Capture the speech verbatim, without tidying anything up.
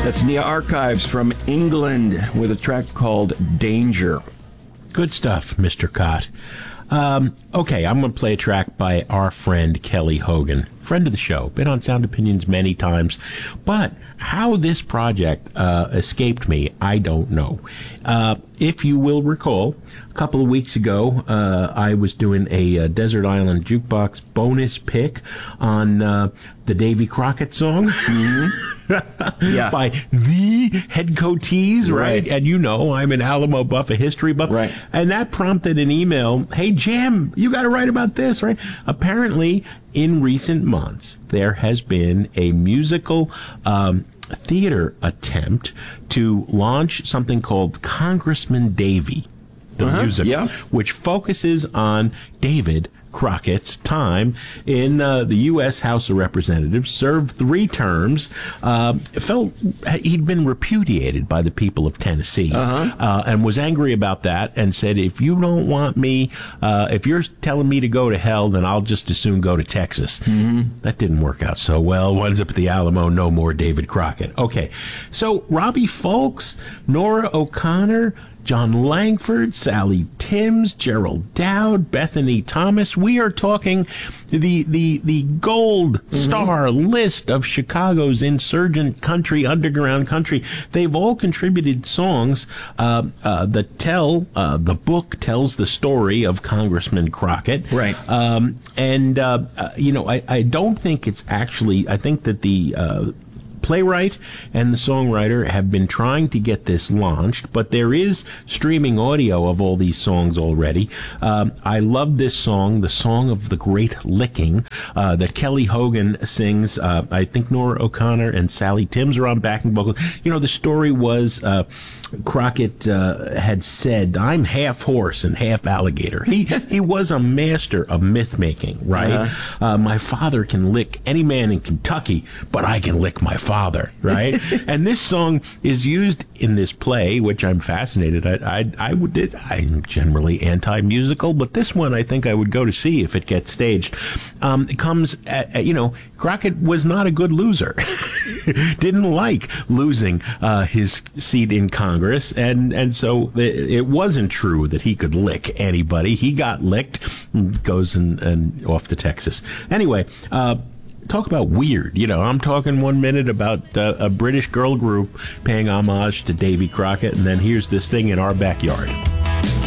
That's Nia Archives from England with a track called Danger. Good stuff, Mister Cott. Um, okay, I'm going to play a track by our friend Kelly Hogan, friend of the show, been on Sound Opinions many times, but how this project uh, escaped me, I don't know. Uh, if you will recall, a couple of weeks ago, uh, I was doing a uh, Desert Island Jukebox bonus pick on uh, the Davy Crockett song. Mm-hmm. Yeah. By the Headcoatees, right? right? And you know, I'm an Alamo buff, a history buff. Right. And that prompted an email, hey, Jim, you got to write about this, right? Apparently, in recent months, there has been a musical um, theater attempt to launch something called Congressman Davy, the uh-huh. musical, yeah. which focuses on David Crockett's time in uh, the U S House of Representatives, served three terms, uh, felt he'd been repudiated by the people of Tennessee, uh-huh. uh, and was angry about that and said, if you don't want me, uh, if you're telling me to go to hell, then I'll just as soon go to Texas. Mm-hmm. That didn't work out so well. Winds up at the Alamo, no more David Crockett. Okay, so Robbie Fulks, Nora O'Connor, John Langford, Sally Timms, Gerald Dowd, Bethany Thomas. We are talking the the the gold mm-hmm. star list of Chicago's insurgent country, underground country. They've all contributed songs uh, uh, that tell, uh, the book tells the story of Congressman Crockett. Right. Um, and, uh, uh, you know, I, I don't think it's actually, I think that the... Uh, playwright and the songwriter have been trying to get this launched, but there is streaming audio of all these songs already. Um, I love this song, the Song of the Great Licking, uh, that Kelly Hogan sings. Uh, I think Nora O'Connor and Sally Timms are on backing vocals. You know, the story was uh, Crockett uh, had said, I'm half horse and half alligator. He he was a master of myth making, right? Uh-huh. Uh, my father can lick any man in Kentucky, but I can lick my father. Father, right? And this song is used in this play, which I'm fascinated. I, I, I would, I'm generally anti-musical, but this one I think I would go to see if it gets staged. Um, it comes at, at, you know, Crockett was not a good loser. Didn't like losing uh, his seat in Congress, and and so it, it wasn't true that he could lick anybody. He got licked, and goes and, and off to Texas. Anyway. Uh, Talk about weird. You know, I'm talking one minute about uh, a British girl group paying homage to Davy Crockett, and then here's this thing in our backyard.